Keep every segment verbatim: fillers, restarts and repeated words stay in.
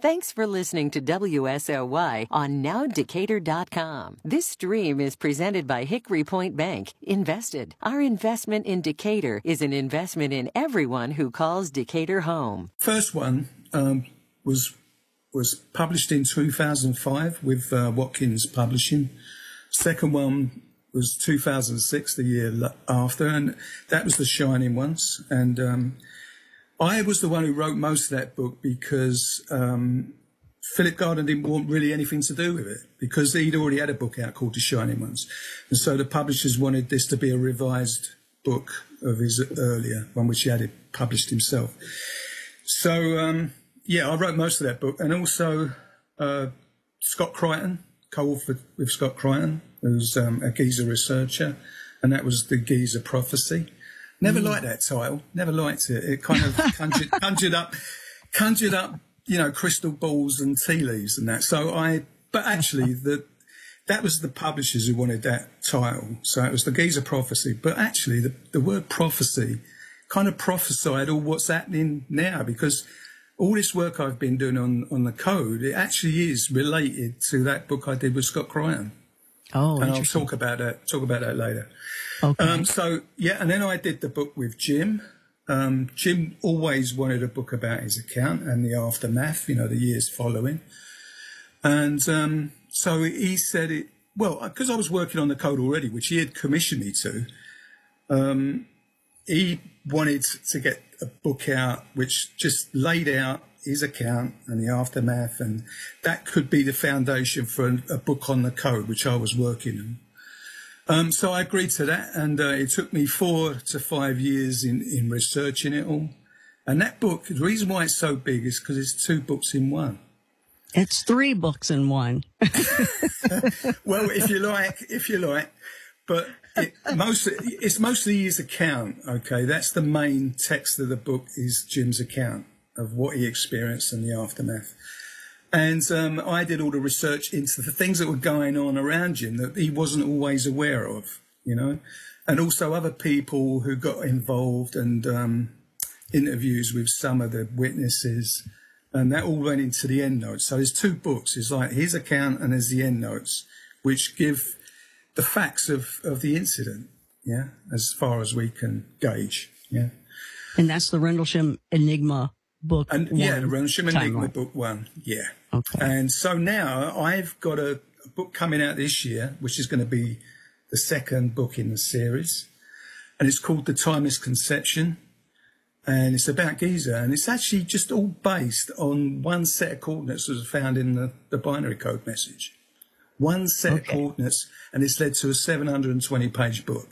Thanks for listening to W S L Y on now decatur dot com. This stream is presented by Hickory Point Bank. Invested. Our investment in Decatur is an investment in everyone who calls Decatur home. First one um, was was published in two thousand five with uh, Watkins Publishing. Second one was two thousand six, the year after, and that was The Shining Ones. And um, I was the one who wrote most of that book because um, Philip Gardner didn't want really anything to do with it because he'd already had a book out called The Shining Ones. And so the publishers wanted this to be a revised book of his earlier one, which he had it published himself. So, um, yeah, I wrote most of that book. And also uh, Scott Crichton, co-authored with Scott Crichton, who's um, a Giza researcher, and that was The Giza Prophecy. Never mm. liked that title. Never liked it. It kind of conjured, conjured up, conjured up, you know, crystal balls and tea leaves and that. So I, but actually, the that was the publishers who wanted that title. So it was The Giza Prophecy. But actually, the, the word prophecy kind of prophesied all what's happening now, because all this work I've been doing on on the code, it actually is related to that book I did with Scott Crichton. Oh, and I'll talk about that. Talk about that later. Okay. Um, so yeah, and then I did the book with Jim. Um, Jim always wanted a book about his account and the aftermath, you know, the years following. And um, so he said it. Well, because I was working on the code already, which he had commissioned me to. Um, he wanted to get a book out which just laid out his account and the aftermath, and that could be the foundation for a, a book on the code, which I was working on. Um, so I agreed to that, and uh, it took me four to five years in, in researching it all. And that book, the reason why it's so big is because it's two books in one. It's three books in one. Well, if you like, if you like, but it, most, it's mostly his account, okay? That's the main text of the book, is Jim's account of what he experienced and the aftermath. And um, I did all the research into the things that were going on around him that he wasn't always aware of, you know, and also other people who got involved, and um, interviews with some of the witnesses. And that all went into the endnotes. So there's two books. It's like his account and there's the endnotes, which give the facts of, of the incident, yeah, as far as we can gauge, yeah. And that's the Rendlesham Enigma book and one. Yeah, the Rendlesham Enigma timeline. book one, yeah. Okay. And so now I've got a, a book coming out this year, which is going to be the second book in the series, and it's called The Timeless Conception, and it's about Giza, and it's actually just all based on one set of coordinates that was found in the, the binary code message. One set okay. of coordinates, and it's led to a seven hundred twenty page book.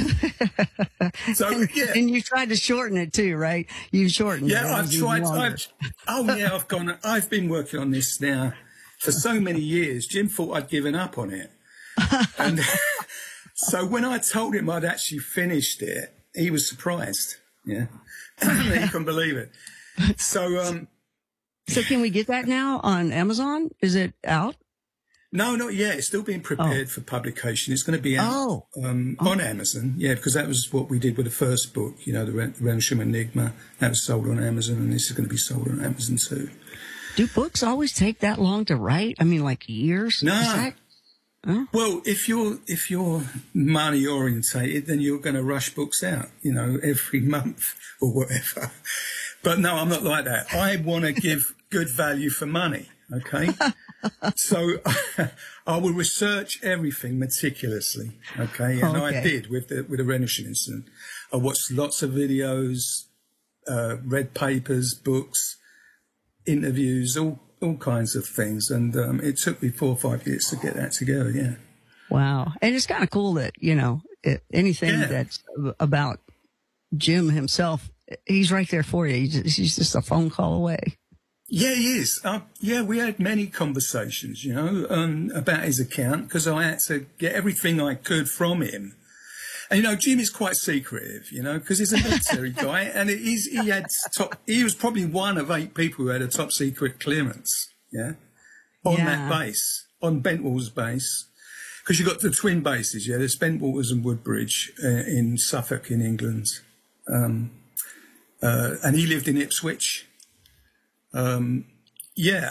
So, and, yeah. and you tried to shorten it too, right? You shortened yeah, it. Yeah, I've tried. I've, oh, yeah, I've gone. I've been working on this now for so many years. Jim thought I'd given up on it. And so when I told him I'd actually finished it, he was surprised. Yeah. He couldn't believe it. So, um, so can we get that now on Amazon? Is it out? No, not yet. It's still being prepared oh. for publication. It's going to be out oh. um, oh. on Amazon. Yeah, because that was what we did with the first book, you know, the Rendlesham Enigma. That was sold on Amazon, and this is going to be sold on Amazon too. Do books always take that long to write? I mean, like years? No. That, huh? Well, if you're if you're money orientated, then you're going to rush books out, you know, every month or whatever. But no, I'm not like that. I want to give good value for money. Okay. So I will research everything meticulously, okay? And okay. I did with the with the Rendlesham incident. I watched lots of videos, uh, read papers, books, interviews, all all kinds of things, and um, it took me four or five years to get that together. Yeah. Wow, and it's kind of cool that you know it, anything yeah. that's about Jim himself, he's right there for you. He's just, he's just a phone call away. Yeah, he is. Uh, yeah, we had many conversations, you know, um, about his account, because I had to get everything I could from him. And, you know, Jim is quite secretive, you know, because he's a military guy, and it is, he had top, he was probably one of eight people who had a top secret clearance, yeah, on yeah. that base, on Bentwall's base. Because you've got the twin bases, yeah, there's Bentwaters and Woodbridge uh, in Suffolk in England. Um, uh, and he lived in Ipswich. Um, yeah,